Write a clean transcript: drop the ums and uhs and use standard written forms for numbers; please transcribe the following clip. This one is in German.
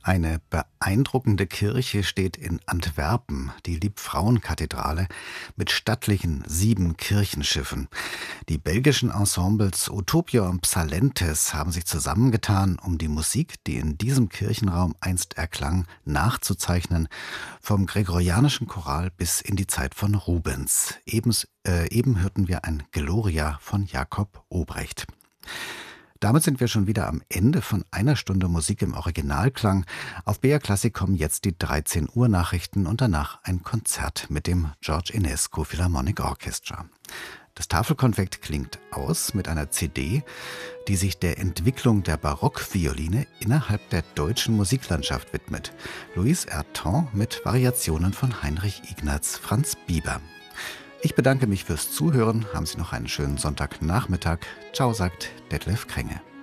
Eine beeindruckende Kirche steht in Antwerpen, die Liebfrauenkathedrale mit stattlichen 7 Kirchenschiffen. Die belgischen Ensembles Utopia und Psalentes haben sich zusammengetan, um die Musik, die in diesem Kirchenraum einst erklang, nachzuzeichnen, vom gregorianischen Choral bis in die Zeit von Rubens. Eben hörten wir ein Gloria von Jakob Obrecht. Damit sind wir schon wieder am Ende von einer Stunde Musik im Originalklang. Auf BR Classic kommen jetzt die 13 Uhr Nachrichten und danach ein Konzert mit dem George Enescu Philharmonic Orchestra. Das Tafelkonfekt klingt aus mit einer CD, die sich der Entwicklung der Barockvioline innerhalb der deutschen Musiklandschaft widmet. Louis Erton mit Variationen von Heinrich Ignaz Franz Bieber. Ich bedanke mich fürs Zuhören. Haben Sie noch einen schönen Sonntagnachmittag. Ciao, sagt Detlef Krenge.